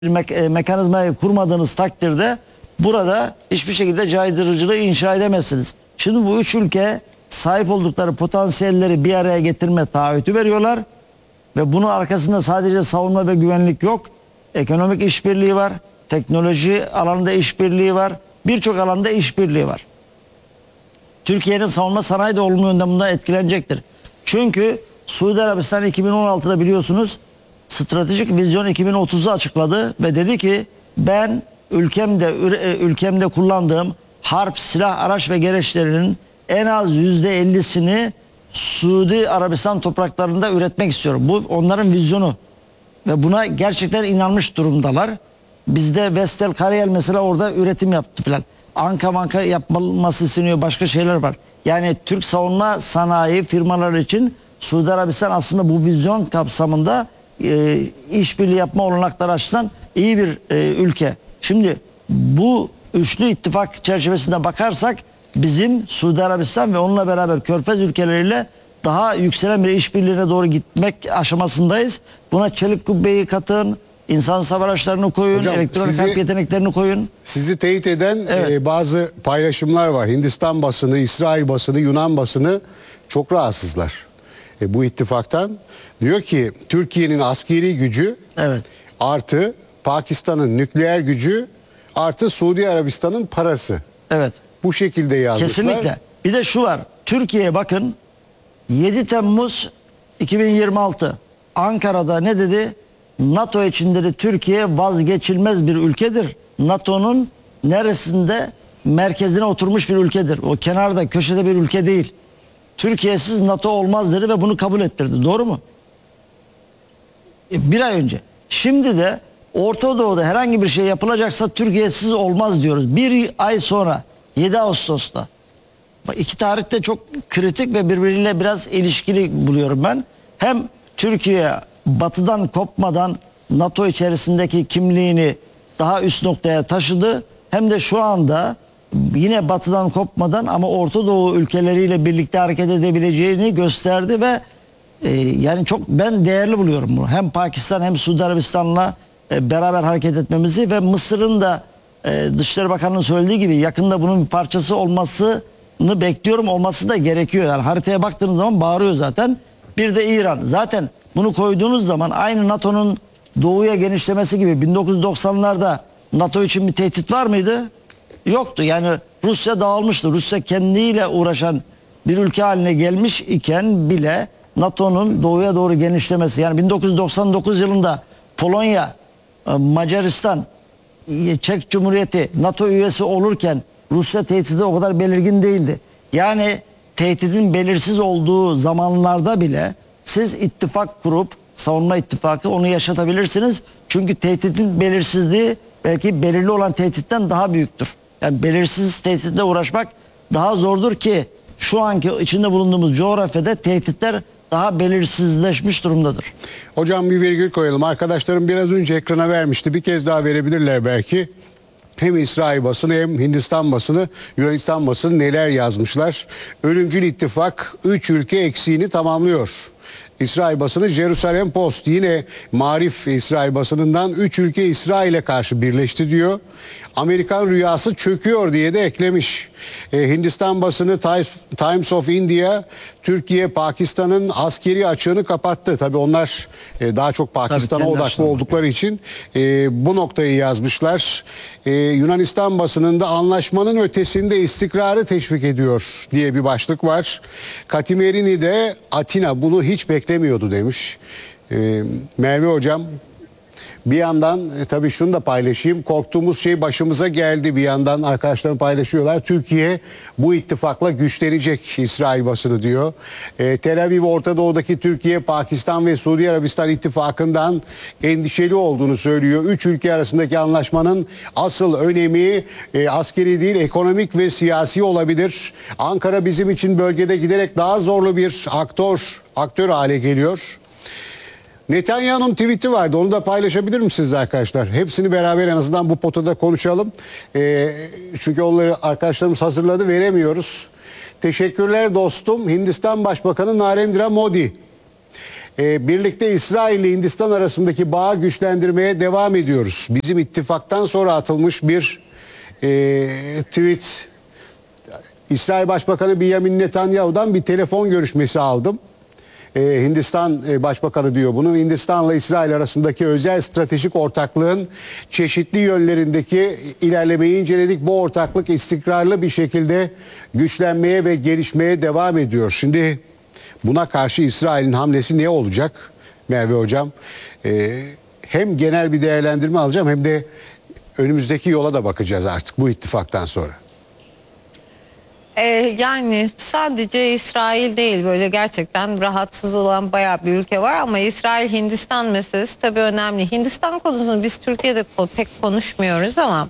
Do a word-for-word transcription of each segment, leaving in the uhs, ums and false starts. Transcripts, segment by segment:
me mekanizmayı kurmadığınız takdirde burada hiçbir şekilde caydırıcılığı inşa edemezsiniz. Şimdi bu üç ülke sahip oldukları potansiyelleri bir araya getirme taahhütü veriyorlar ve bunun arkasında sadece savunma ve güvenlik yok. Ekonomik işbirliği var, teknoloji alanında işbirliği var, birçok alanda işbirliği var. Türkiye'nin savunma sanayi de olumlu yönde bundan etkilenecektir. Çünkü Suudi Arabistan iki bin on altıda biliyorsunuz Stratejik Vizyon iki bin otuzu açıkladı ve dedi ki ben ülkemde ülkemde kullandığım harp, silah, araç ve gereçlerinin en az yüzde ellisini Suudi Arabistan topraklarında üretmek istiyorum. Bu onların vizyonu ve buna gerçekten inanmış durumdalar. Bizde Vestel Karayel mesela orada üretim yaptı filan. Anka manka yapılması isteniyor, başka şeyler var. Yani Türk savunma sanayi firmaları için Suudi Arabistan aslında bu vizyon kapsamında e, işbirliği yapma olanakları açısından iyi bir e, ülke. Şimdi bu üçlü ittifak çerçevesinde bakarsak bizim Suudi Arabistan ve onunla beraber Körfez ülkeleriyle daha yükselen bir işbirliğine doğru gitmek aşamasındayız. Buna çelik kubbeyi katın, insan hava araçlarını koyun, Hocam, elektronik sizi, harp yeteneklerini koyun. Sizi teyit eden Evet. e, bazı paylaşımlar var. Hindistan basını, İsrail basını, Yunan basını çok rahatsızlar e, bu ittifaktan. Diyor ki Türkiye'nin askeri gücü Evet. artı Pakistan'ın nükleer gücü artı Suudi Arabistan'ın parası. Evet. Bu şekilde yazmışlar. Kesinlikle. Bir de şu var. Türkiye'ye bakın. yedi Temmuz iki bin yirmi altı Ankara'da ne dedi? NATO içinde de Türkiye vazgeçilmez bir ülkedir. NATO'nun neresinde merkezine oturmuş bir ülkedir. O kenarda, köşede bir ülke değil. Türkiye'siz NATO olmaz dedi ve bunu kabul ettirdi. Doğru mu? E, bir ay önce. Şimdi de Orta Doğu'da herhangi bir şey yapılacaksa Türkiye'siz olmaz diyoruz. Bir ay sonra yedi Ağustos'ta. Bak, iki tarih de çok kritik ve birbiriyle biraz ilişkili buluyorum ben. Hem Türkiye batıdan kopmadan NATO içerisindeki kimliğini daha üst noktaya taşıdı. Hem de şu anda yine batıdan kopmadan ama Orta Doğu ülkeleriyle birlikte hareket edebileceğini gösterdi ve e, yani çok ben değerli buluyorum bunu. Hem Pakistan hem Suudi Arabistan'la e, beraber hareket etmemizi ve Mısır'ın da e, Dışişleri Bakanı'nın söylediği gibi yakında bunun bir parçası olmasını bekliyorum, olması da gerekiyor. Yani haritaya baktığınız zaman bağırıyor zaten. Bir de İran. Zaten bunu koyduğunuz zaman aynı NATO'nun doğuya genişlemesi gibi bin dokuz yüz doksanlarda NATO için bir tehdit var mıydı? Yoktu. Yani Rusya dağılmıştı. Rusya kendiyle uğraşan bir ülke haline gelmiş iken bile NATO'nun doğuya doğru genişlemesi, yani bin dokuz yüz doksan dokuz yılında Polonya, Macaristan, Çek Cumhuriyeti NATO üyesi olurken Rusya tehdidi o kadar belirgin değildi. Yani tehditin belirsiz olduğu zamanlarda bile siz ittifak kurup savunma ittifakı onu yaşatabilirsiniz. Çünkü tehditin belirsizliği belki belirli olan tehditten daha büyüktür. Yani belirsiz tehditle uğraşmak daha zordur ki şu anki içinde bulunduğumuz coğrafyada tehditler daha belirsizleşmiş durumdadır. Hocam bir virgül koyalım. Arkadaşlarım biraz önce ekrana vermişti. Bir kez daha verebilirler belki. Hem İsrail basını hem Hindistan basını, Yunanistan basını neler yazmışlar. Ölümcül ittifak üç ülke eksiğini tamamlıyor. İsrail basını Jerusalem Post yine Marif İsrail basınından üç ülke İsrail'e karşı birleşti diyor. Amerikan rüyası çöküyor diye de eklemiş. Ee, Hindistan basını Times of India Türkiye Pakistan'ın askeri açığını kapattı. Tabii onlar e, daha çok Pakistan'a odaklı oldukları için e, bu noktayı yazmışlar. E, Yunanistan basınında anlaşmanın ötesinde istikrarı teşvik ediyor diye bir başlık var. Katimerini de Atina bunu hiç beklemiyordu demiş. E, Merve hocam, bir yandan e, tabii şunu da paylaşayım. Korktuğumuz şey başımıza geldi. Bir yandan arkadaşlarım paylaşıyorlar. Türkiye bu ittifakla güçlenecek İsrail basını diyor. E, Tel Aviv Orta Doğu'daki Türkiye, Pakistan ve Suudi Arabistan ittifakından endişeli olduğunu söylüyor. Üç ülke arasındaki anlaşmanın asıl önemi e, askeri değil ekonomik ve siyasi olabilir. Ankara bizim için bölgede giderek daha zorlu bir aktör, aktör hale geliyor. Netanyahu'nun tweet'i vardı. Onu da paylaşabilir misiniz arkadaşlar? Hepsini beraber en azından bu potada konuşalım. E, çünkü onları arkadaşlarımız hazırladı, veremiyoruz. Teşekkürler dostum. Hindistan Başbakanı Narendra Modi. Ee, birlikte İsrail ile Hindistan arasındaki bağı güçlendirmeye devam ediyoruz. Bizim ittifaktan sonra atılmış bir e, tweet. İsrail Başbakanı Benjamin Netanyahu'dan bir telefon görüşmesi aldım. Ee, Hindistan e, Başbakanı diyor bunu. Hindistan'la İsrail arasındaki özel stratejik ortaklığın çeşitli yönlerindeki ilerlemeyi inceledik. Bu ortaklık istikrarlı bir şekilde güçlenmeye ve gelişmeye devam ediyor. Şimdi buna karşı İsrail'in hamlesi ne olacak Merve Hocam? Ee, hem genel bir değerlendirme alacağım hem de önümüzdeki yola da bakacağız artık bu ittifaktan sonra. Ee, yani sadece İsrail değil, böyle gerçekten rahatsız olan bayağı bir ülke var ama İsrail Hindistan meselesi tabii önemli. Hindistan konusunu biz Türkiye'de pek konuşmuyoruz ama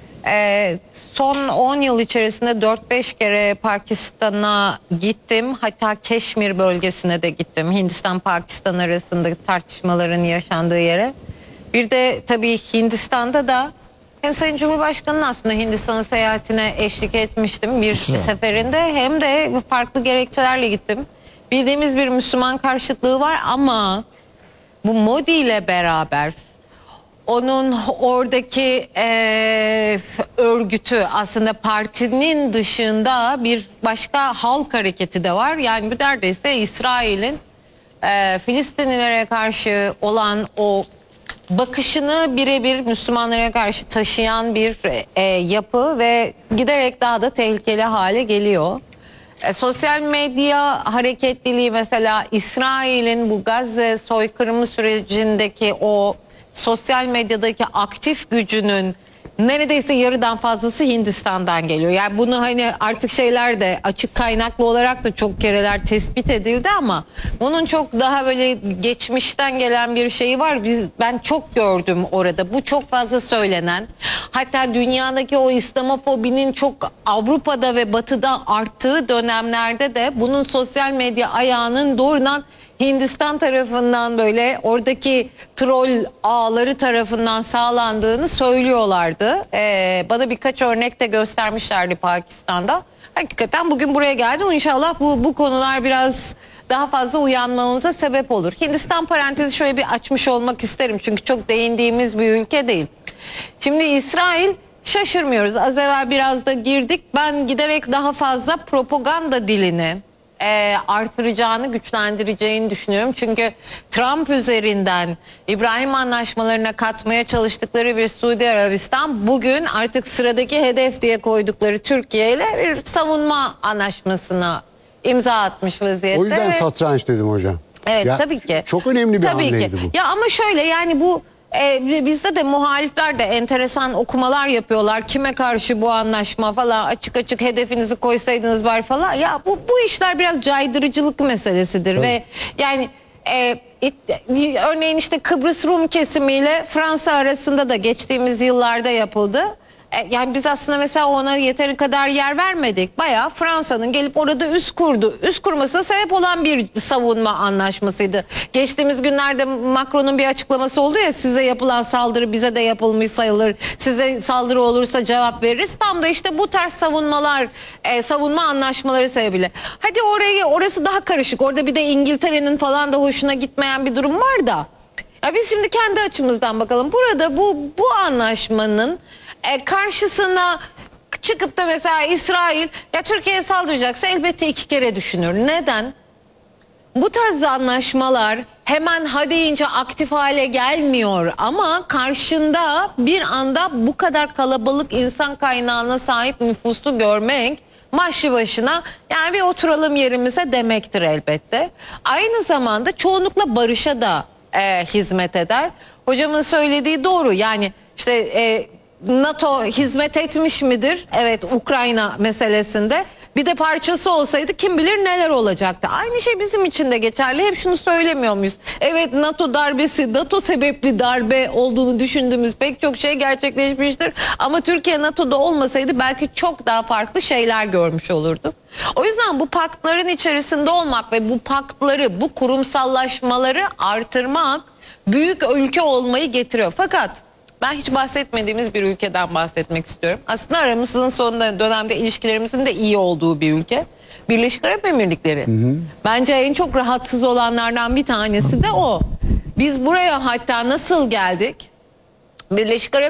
e, son on yıl içerisinde dört beş kere Pakistan'a gittim, hatta Keşmir bölgesine de gittim, Hindistan Pakistan arasındaki tartışmaların yaşandığı yere. Bir de tabii Hindistan'da da hem Sayın Cumhurbaşkanı'nın aslında Hindistan'a seyahatine eşlik etmiştim bir Güzel. seferinde, hem de farklı gerekçelerle gittim. Bildiğimiz bir Müslüman karşıtlığı var ama bu Modi ile beraber onun oradaki e, örgütü, aslında partinin dışında bir başka halk hareketi de var. Yani bu neredeyse İsrail'in e, Filistinlilere karşı olan o bakışını birebir Müslümanlara karşı taşıyan bir e, yapı ve giderek daha da tehlikeli hale geliyor. E, sosyal medya hareketliliği, mesela İsrail'in bu Gazze soykırımı sürecindeki o sosyal medyadaki aktif gücünün neredeyse yarıdan fazlası Hindistan'dan geliyor. Yani bunu hani artık şeyler de açık kaynaklı olarak da çok kereler tespit edildi ama bunun çok daha böyle geçmişten gelen bir şeyi var. Biz, ben çok gördüm orada. Bu çok fazla söylenen. Hatta dünyadaki o İslamofobinin çok Avrupa'da ve Batı'da arttığı dönemlerde de bunun sosyal medya ayağının doğrudan Hindistan tarafından, böyle oradaki troll ağları tarafından sağlandığını söylüyorlardı. Ee, bana birkaç örnek de göstermişlerdi Pakistan'da. Hakikaten bugün buraya geldi. İnşallah bu, bu konular biraz daha fazla uyanmamıza sebep olur. Hindistan parantezi şöyle bir açmış olmak isterim. Çünkü çok değindiğimiz bir ülke değil. Şimdi İsrail, şaşırmıyoruz. Az evvel biraz da girdik. Ben giderek daha fazla propaganda dilini E, artıracağını, güçlendireceğini düşünüyorum. Çünkü Trump üzerinden İbrahim anlaşmalarına katmaya çalıştıkları bir Suudi Arabistan bugün artık sıradaki hedef diye koydukları Türkiye ile bir savunma anlaşmasına imza atmış vaziyette. O yüzden ve... satranç dedim hocam. Evet, Ya, tabii ki. Çok önemli bir tabii hamleydi ki. bu. Ya ama şöyle, yani bu e, bizde de muhalifler de enteresan okumalar yapıyorlar. Kime karşı bu anlaşma falan, açık açık hedefinizi koysaydınız var falan. Ya bu bu işler biraz caydırıcılık meselesidir. Tabii. Ve yani e, it, örneğin işte Kıbrıs Rum kesimiyle Fransa arasında da geçtiğimiz yıllarda yapıldı. Yani biz aslında mesela ona yeteri kadar yer vermedik. Bayağı Fransa'nın gelip orada üs kurdu. Üs kurmasına sebep olan bir savunma anlaşmasıydı. Geçtiğimiz günlerde Macron'un bir açıklaması oldu ya, size yapılan saldırı bize de yapılmış sayılır. Size saldırı olursa cevap veririz. Tam da işte bu tarz savunmalar, e, savunma anlaşmaları sebebiyle. Hadi orayı, orası daha karışık. Orada bir de İngiltere'nin falan da hoşuna gitmeyen bir durum var da. Ya biz şimdi kendi açımızdan bakalım. Burada bu bu anlaşmanın E, karşısına çıkıp da mesela İsrail ya Türkiye'ye saldıracaksa elbette iki kere düşünür. Neden? Bu tarz anlaşmalar hemen ha deyince aktif hale gelmiyor ama karşında bir anda bu kadar kalabalık insan kaynağına sahip nüfusu görmek başlı başına yani bir oturalım yerimize demektir elbette. Aynı zamanda çoğunlukla barışa da e, hizmet eder. Hocamın söylediği doğru, yani işte e, NATO hizmet etmiş midir? Evet, Ukrayna meselesinde. Bir de parçası olsaydı kim bilir neler olacaktı. Aynı şey bizim için de geçerli. Hep şunu söylemiyor muyuz? Evet, NATO darbesi, NATO sebepli darbe olduğunu düşündüğümüz pek çok şey gerçekleşmiştir. Ama Türkiye NATO'da olmasaydı belki çok daha farklı şeyler görmüş olurduk. O yüzden bu paktların içerisinde olmak ve bu paktları, bu kurumsallaşmaları artırmak büyük ülke olmayı getiriyor. Fakat ben hiç bahsetmediğimiz bir ülkeden bahsetmek istiyorum. Aslında aramızın son dönemde ilişkilerimizin de iyi olduğu bir ülke. Birleşik Arap Emirlikleri. Bence en çok rahatsız olanlardan bir tanesi de o. Biz buraya hatta nasıl geldik? Birleşik Arap